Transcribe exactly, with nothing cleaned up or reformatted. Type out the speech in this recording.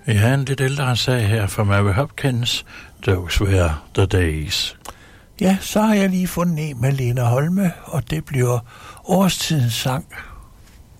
Ja, en lidt ældre sag her fra Mary Hopkins. Those were the days. Ja, så har jeg lige fundet en med Lena Holme, og det bliver årstidens sang.